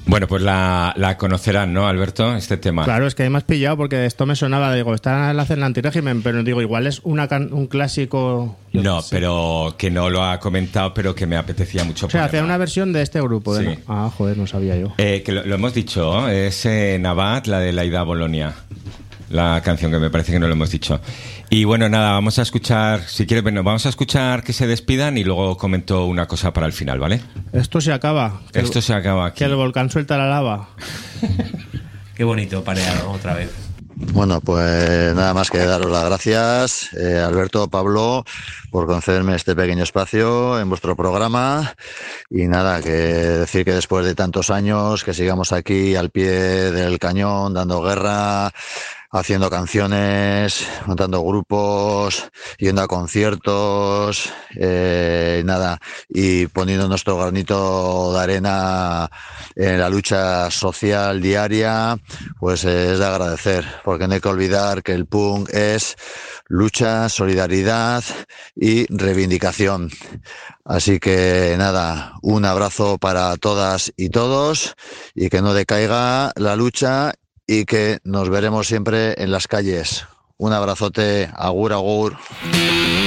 Bueno, pues la conocerán, ¿no, Alberto, este tema? Claro, es que ahí me has pillado porque esto me sonaba, digo, está en el antirégimen, pero digo, igual es un clásico... No, pero que no lo ha comentado, pero que me apetecía mucho. O sea, hacía una versión de este grupo. Sí. Joder, no sabía yo. Que lo hemos dicho, es Navat, la de la Ida Bolonia. La canción, que me parece que no lo hemos dicho. Y bueno, nada, vamos a escuchar, si quieres, bueno, vamos a escuchar que se despidan y luego comento una cosa para el final, ¿vale? Esto se acaba. Esto se acaba aquí. Que el volcán suelta la lava. Qué bonito parear otra vez. Bueno, pues nada más que daros las gracias, Alberto, Pablo, por concederme este pequeño espacio en vuestro programa. Y nada, que decir que después de tantos años, que sigamos aquí al pie del cañón, dando guerra, haciendo canciones, montando grupos, yendo a conciertos, nada, y poniendo nuestro granito de arena en la lucha social diaria, pues es de agradecer, porque no hay que olvidar que el punk es lucha, solidaridad y reivindicación. Así que nada, un abrazo para todas y todos, y que no decaiga la lucha, y que nos veremos siempre en las calles. Un abrazote, agur, agur.